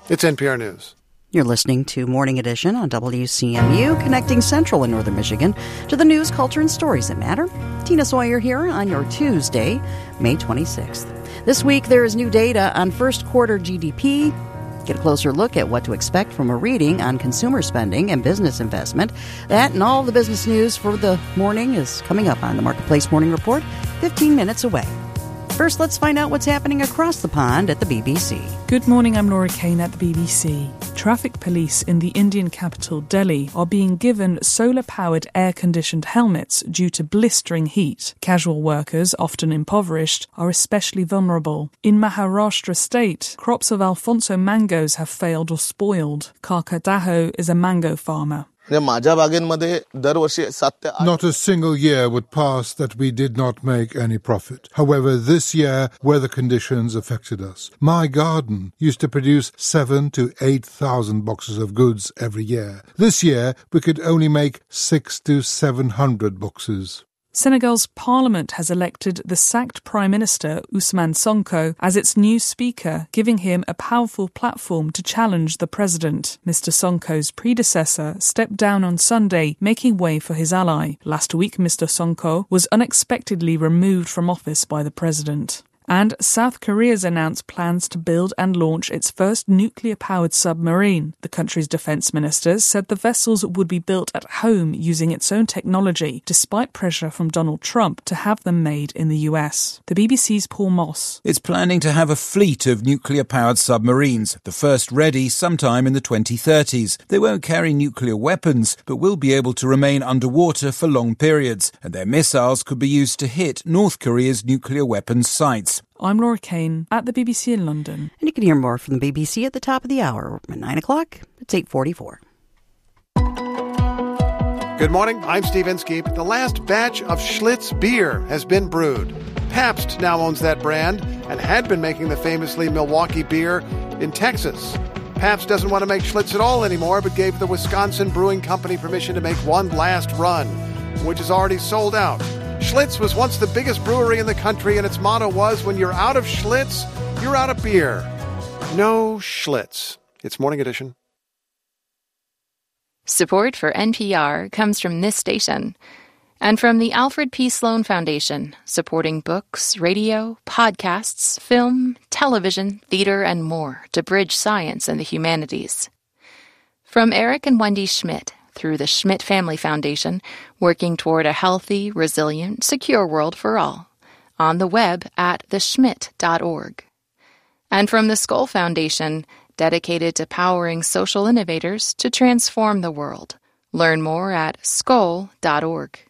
It's NPR News. You're listening to Morning Edition on WCMU, connecting Central and Northern Michigan to the news, culture, and stories that matter. Tina Sawyer here on your Tuesday, May 26th. This week, there is new data on first quarter GDP. Get a closer look at what to expect from a reading on consumer spending and business investment. That and all the business news for the morning is coming up on the Marketplace Morning Report, 15 minutes away. First, let's find out what's happening across the pond at the BBC. Good morning, I'm Laura Kane at the BBC. Traffic police in the Indian capital, Delhi, are being given solar-powered air-conditioned helmets due to blistering heat. Casual workers, often impoverished, are especially vulnerable. In Maharashtra state, crops of Alfonso mangoes have failed or spoiled. Karka Daho is a mango farmer. Not a single year would pass that we did not make any profit. However, this year, weather conditions affected us. My garden used to produce 7,000 to 8,000 boxes of goods every year. This year, we could only make 600 to 700 boxes. Senegal's parliament has elected the sacked Prime Minister Ousmane Sonko as its new speaker, giving him a powerful platform to challenge the president. Mr. Sonko's predecessor stepped down on Sunday, making way for his ally. Last week, Mr. Sonko was unexpectedly removed from office by the president. And South Korea's announced plans to build and launch its first nuclear-powered submarine. The country's defense ministers said the vessels would be built at home using its own technology, despite pressure from Donald Trump to have them made in the US. The BBC's Paul Moss. It's planning to have a fleet of nuclear-powered submarines, the first ready sometime in the 2030s. They won't carry nuclear weapons, but will be able to remain underwater for long periods, and their missiles could be used to hit North Korea's nuclear weapons sites. I'm Laura Kane at the BBC in London. And you can hear more from the BBC at the top of the hour. At 9 o'clock, it's 8:44. Good morning, I'm Steve Inskeep. The last batch of Schlitz beer has been brewed. Pabst now owns that brand and had been making the famously Milwaukee beer in Texas. Pabst doesn't want to make Schlitz at all anymore, but gave the Wisconsin Brewing Company permission to make one last run, which is already sold out. Schlitz was once the biggest brewery in the country, and its motto was, when you're out of Schlitz, you're out of beer. No Schlitz. It's Morning Edition. Support for NPR comes from this station and from the Alfred P. Sloan Foundation, supporting books, radio, podcasts, film, television, theater, and more to bridge science and the humanities. From Eric and Wendy Schmidt, through the Schmidt Family Foundation, working toward a healthy, resilient, secure world for all. On the web at theschmidt.org. And from the Skoll Foundation, dedicated to powering social innovators to transform the world. Learn more at skoll.org.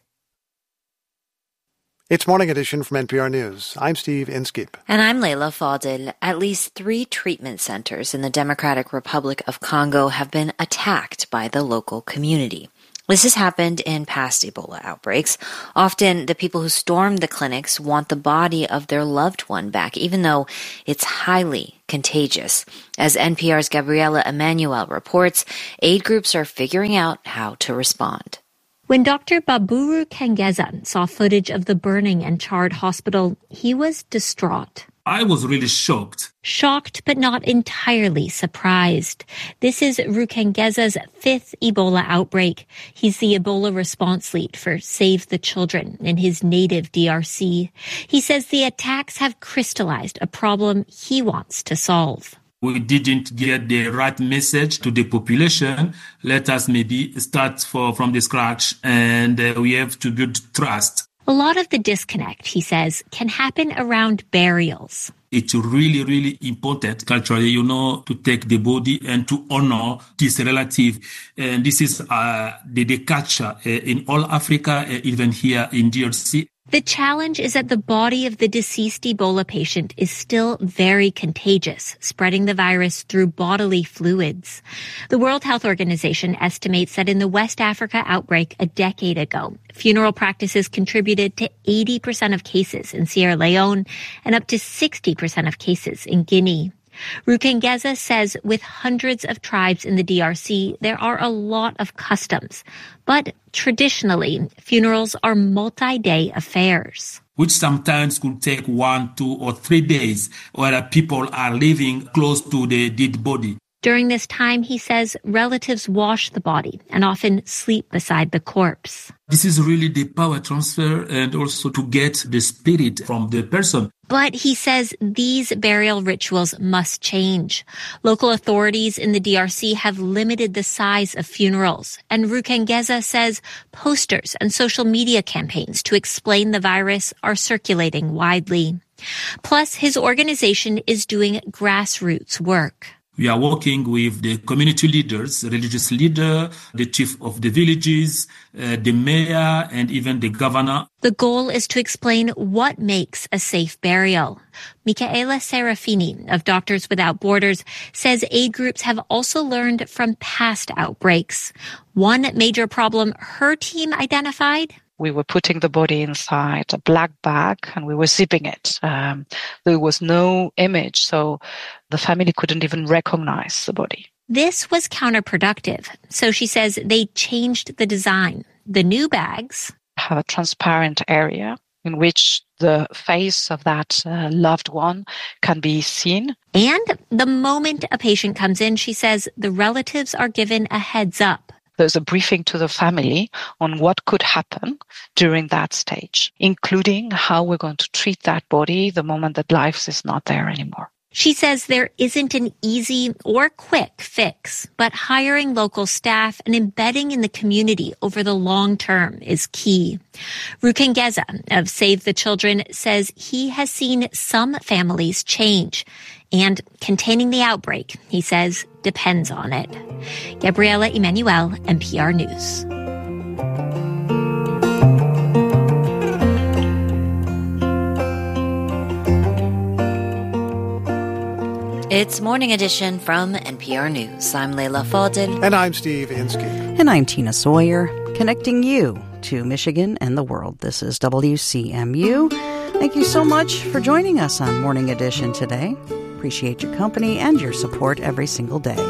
It's Morning Edition from NPR News. I'm Steve Inskeep. And I'm Leila Fadel. At least 3 treatment centers in the Democratic Republic of Congo have been attacked by the local community. This has happened in past Ebola outbreaks. Often, the people who storm the clinics want the body of their loved one back, even though it's highly contagious. As NPR's Gabriela Emanuel reports, aid groups are figuring out how to respond. When Dr. Baburu Kengeza saw footage of the burning and charred hospital, he was distraught. I was really shocked. Shocked, but not entirely surprised. This is Rukengeza's 5th Ebola outbreak. He's the Ebola response lead for Save the Children in his native DRC. He says the attacks have crystallized a problem he wants to solve. We didn't get the right message to the population. Let us maybe start from the scratch, and we have to build trust. A lot of the disconnect, he says, can happen around burials. It's really, really important culturally, to take the body and to honor this relative. And this is the culture in all Africa, even here in DRC. The challenge is that the body of the deceased Ebola patient is still very contagious, spreading the virus through bodily fluids. The World Health Organization estimates that in the West Africa outbreak a decade ago, funeral practices contributed to 80% of cases in Sierra Leone and up to 60% of cases in Guinea. Rukengeza says with hundreds of tribes in the DRC, there are a lot of customs. But traditionally, funerals are multi-day affairs, which sometimes could take 1, 2, or 3 days, where people are living close to the dead body. During this time, he says relatives wash the body and often sleep beside the corpse. This is really the power transfer and also to get the spirit from the person. But he says these burial rituals must change. Local authorities in the DRC have limited the size of funerals. And Rukengeza says posters and social media campaigns to explain the virus are circulating widely. Plus, his organization is doing grassroots work. We are working with the community leaders, religious leader, the chief of the villages, the mayor, and even the governor. The goal is to explain what makes a safe burial. Michaela Serafini of Doctors Without Borders says aid groups have also learned from past outbreaks. One major problem her team identified: we were putting the body inside a black bag and we were zipping it. There was no image, so the family couldn't even recognize the body. This was counterproductive, so she says they changed the design. The new bags have a transparent area in which the face of that loved one can be seen. And the moment a patient comes in, she says the relatives are given a heads up. There's a briefing to the family on what could happen during that stage, including how we're going to treat that body the moment that life is not there anymore. She says there isn't an easy or quick fix, but hiring local staff and embedding in the community over the long term is key. Rukengeza of Save the Children says he has seen some families change, and containing the outbreak, he says, depends on it. Gabriela Emanuel, NPR News. It's Morning Edition from NPR News. I'm Leila Fadel. And I'm Steve Inskeep. And I'm Tina Sawyer, connecting you to Michigan and the world. This is WCMU. Thank you so much for joining us on Morning Edition today. Appreciate your company and your support every single day.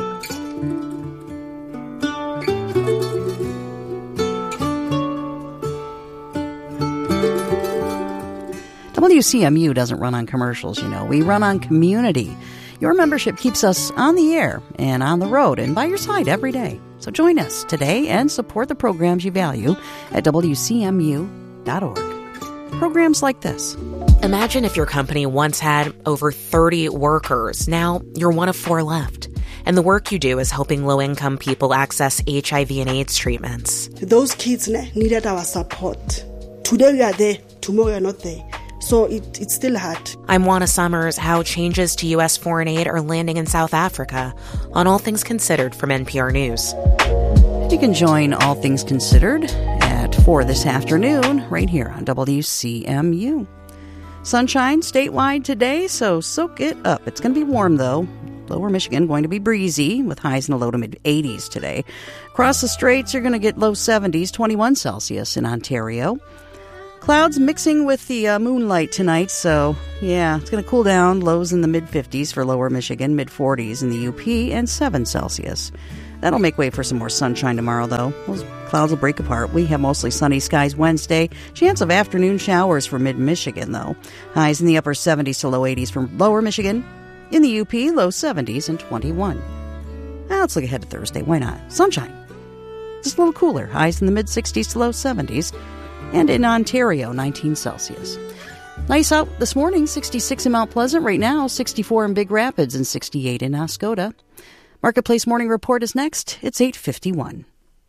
WCMU doesn't run on commercials, you know. We run on community. Your membership keeps us on the air and on the road and by your side every day. So join us today and support the programs you value at WCMU.org. Programs like this. Imagine if your company once had over 30 workers. Now you're one of 4 left. And the work you do is helping low-income people access HIV and AIDS treatments. Those kids needed our support. Today we are there, tomorrow we are not there. So it's still hard. I'm Juana Summers. How changes to U.S. foreign aid are landing in South Africa on All Things Considered from NPR News. You can join All Things Considered at 4 this afternoon right here on WCMU. Sunshine statewide today, so soak it up. It's going to be warm, though. Lower Michigan going to be breezy with highs in the low to mid-80s today. Across the straits, you're going to get low 70s, 21 Celsius in Ontario. Clouds mixing with the moonlight tonight, so yeah, it's going to cool down. Lows in the mid-50s for Lower Michigan, mid-40s in the UP, and 7 Celsius. That'll make way for some more sunshine tomorrow, though. Those clouds will break apart. We have mostly sunny skies Wednesday. Chance of afternoon showers for mid-Michigan, though. Highs in the upper 70s to low 80s for Lower Michigan. In the UP, low 70s and 21. Now let's look ahead to Thursday. Why not? Sunshine. Just a little cooler. Highs in the mid-60s to low 70s. And in Ontario, 19 Celsius. Nice out this morning, 66 in Mount Pleasant. Right now, 64 in Big Rapids and 68 in Oscoda. Marketplace Morning Report is next. It's 8:51.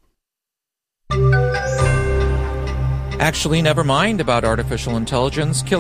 Actually, never mind about artificial intelligence.